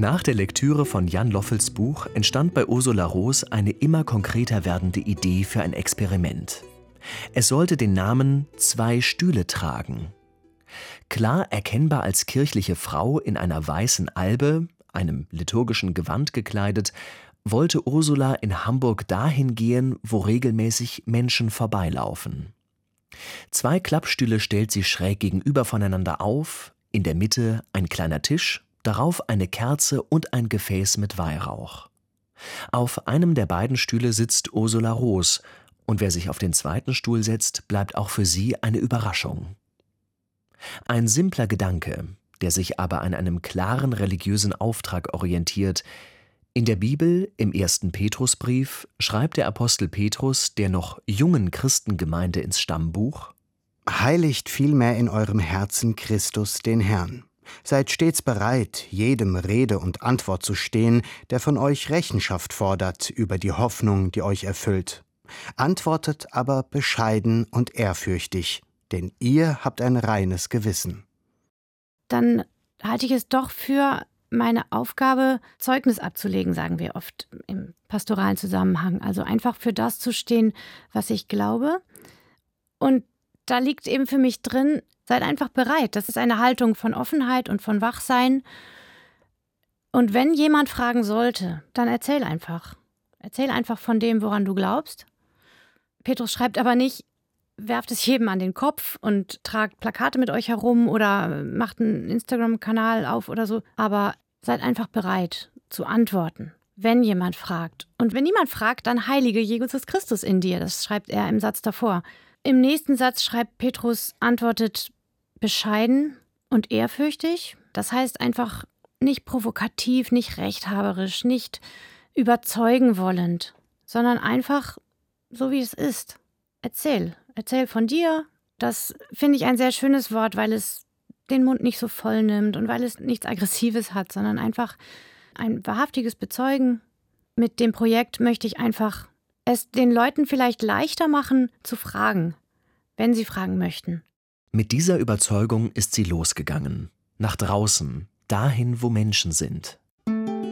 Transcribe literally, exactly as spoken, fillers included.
Nach der Lektüre von Jan Loffels Buch entstand bei Ursula Roos eine immer konkreter werdende Idee für ein Experiment. Es sollte den Namen Zwei Stühle tragen. Klar erkennbar als kirchliche Frau in einer weißen Albe, einem liturgischen Gewand gekleidet, wollte Ursula in Hamburg dahin gehen, wo regelmäßig Menschen vorbeilaufen. Zwei Klappstühle stellt sie schräg gegenüber voneinander auf, in der Mitte ein kleiner Tisch, darauf eine Kerze und ein Gefäß mit Weihrauch. Auf einem der beiden Stühle sitzt Ursula Roos, und wer sich auf den zweiten Stuhl setzt, bleibt auch für sie eine Überraschung. Ein simpler Gedanke, der sich aber an einem klaren religiösen Auftrag orientiert. In der Bibel, im ersten Petrusbrief, schreibt der Apostel Petrus der noch jungen Christengemeinde ins Stammbuch: Heiligt vielmehr in eurem Herzen Christus, den Herrn. Seid stets bereit, jedem Rede und Antwort zu stehen, der von euch Rechenschaft fordert über die Hoffnung, die euch erfüllt. Antwortet aber bescheiden und ehrfürchtig, denn ihr habt ein reines Gewissen. Dann halte ich es doch für meine Aufgabe, Zeugnis abzulegen, sagen wir oft im pastoralen Zusammenhang. Also einfach für das zu stehen, was ich glaube. Und da liegt eben für mich drin, seid einfach bereit. Das ist eine Haltung von Offenheit und von Wachsein. Und wenn jemand fragen sollte, dann erzähl einfach. Erzähl einfach von dem, woran du glaubst. Petrus schreibt aber nicht, werft es jedem an den Kopf und tragt Plakate mit euch herum oder macht einen Instagram-Kanal auf oder so. Aber seid einfach bereit zu antworten, wenn jemand fragt. Und wenn niemand fragt, dann heilige Jesus Christus in dir. Das schreibt er im Satz davor. Im nächsten Satz schreibt Petrus, antwortet bescheiden und ehrfürchtig. Das heißt einfach nicht provokativ, nicht rechthaberisch, nicht überzeugen wollend, sondern einfach so, wie es ist. Erzähl. Erzähl von dir. Das finde ich ein sehr schönes Wort, weil es den Mund nicht so voll nimmt und weil es nichts Aggressives hat, sondern einfach ein wahrhaftiges Bezeugen. Mit dem Projekt möchte ich einfach es den Leuten vielleicht leichter machen, zu fragen, wenn sie fragen möchten. Mit dieser Überzeugung ist sie losgegangen, nach draußen, dahin, wo Menschen sind.